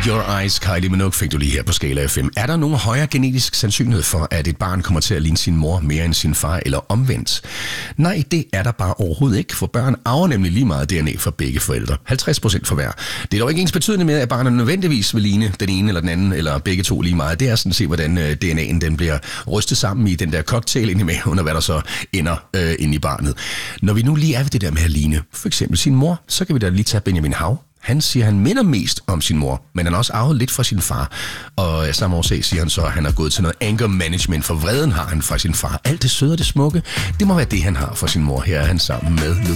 Your Eyes, Kylie Minogue, fik du lige her på Skala FM. Er der nogen højere genetisk sandsynlighed for, at et barn kommer til at ligne sin mor mere end sin far, eller omvendt? Nej, det er der bare overhovedet ikke, for børn arver nemlig lige meget DNA fra begge forældre. 50% for hver. Det er dog ikke ens betydende med, at barnet nødvendigvis vil ligne den ene eller den anden, eller begge to lige meget. Det er sådan at se, hvordan DNA'en den bliver rystet sammen i den der cocktail ind i maven, og hvad der så ender ind i barnet. Når vi nu lige er ved det der med at ligne, for eksempel sin mor, så kan vi da lige tage Benjamin Hav. Han siger, han minder mest om sin mor, men han har også arvet lidt fra sin far. Og af samme årsag siger han så, at han har gået til noget anger management, for vreden har han fra sin far. Alt det søde og det smukke, det må være det, han har fra sin mor. Her er han sammen med